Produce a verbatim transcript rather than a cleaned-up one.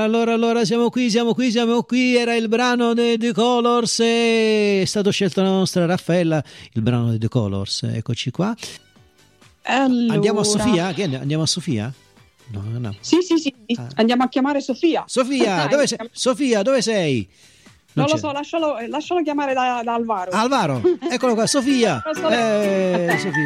allora, allora, siamo qui, siamo qui, siamo qui. Era il brano dei The Colors e è stato scelto la nostra Raffaella, il brano dei The Colors. Eccoci qua. Allora. Andiamo a Sofia? Che andiamo a Sofia? No, no. Sì, sì, sì, ah. Andiamo a chiamare Sofia. Sofia, dove sei? Sofia, dove sei? Non, non lo so, lascialo, lascialo chiamare da, da Alvaro. Alvaro, eccolo qua, Sofia. eh, Sofia.